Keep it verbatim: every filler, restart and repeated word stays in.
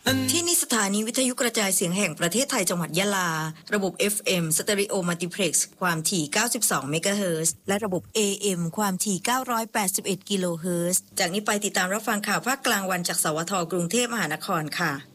ที่นี่สถานีวิทยุกระจายเสียงแห่งประเทศไทยจังหวัดยะลาระบบ เอฟ เอ็ม Stereo Multiplex ความถี่ เก้าสิบสอง เมกะเฮิรตซ์และระบบ เอ เอ็ม ความถี่ เก้าร้อยแปดสิบเอ็ด กิโลเฮิรตซ์จากนี้ไปติดตามรับฟังข่าวภาคกลางวันจากสวทกรุงเทพมหานครค่ะ